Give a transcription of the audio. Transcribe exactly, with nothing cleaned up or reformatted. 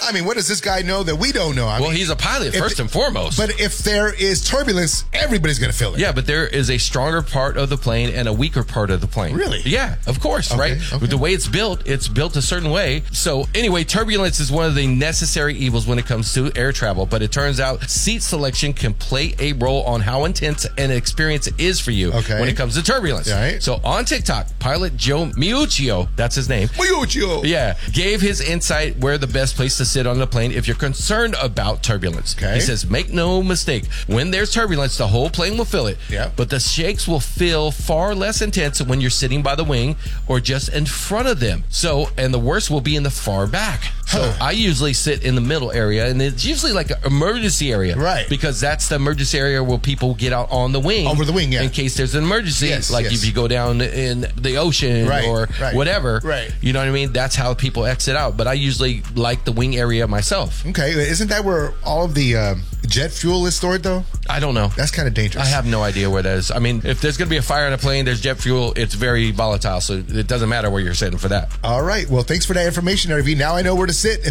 I mean, what does this guy know that we don't know? I well, mean, he's a pilot first the, and foremost. But if there is turbulence, everybody's going to feel it. Yeah, but there is a stronger part of the plane and a weaker part of the plane. Really? Yeah, of course, okay, right? Okay. With the way it's built, it's built a certain way. So anyway, turbulence is one of the necessary evils when it comes to air travel. But it turns out seat selection can play a role on how intense an experience it is for you okay. when it comes to turbulence. Right. So on TikTok, pilot Joe Miuccio, that's his name. Miuccio. Yeah, gave his insight where the best place to sit on the plane if you're concerned about turbulence. Okay. He says, make no mistake, when there's turbulence, the whole plane will feel it. Yeah. But the shakes will feel far less intense when you're sitting by the wing or just in front of them. So, and the worst will be in the far back. So huh. I usually sit in the middle area, and it's usually like an emergency area. Right. Because that's the emergency area where people get out on the wing. Over the wing, yeah. In case there's an emergency. Yes, like yes. if you go down in the ocean right, or right, whatever. Right. You know what I mean? That's how people exit out. But I usually like the wing area myself. Okay. Isn't that where all of the um, jet fuel is stored, though? I don't know. That's kind of dangerous. I have no idea where that is. I mean, if there's going to be a fire on a plane, there's jet fuel, it's very volatile. So it doesn't matter where you're sitting for that. All right. Well, thanks for that information, R V. Now I know where to sit if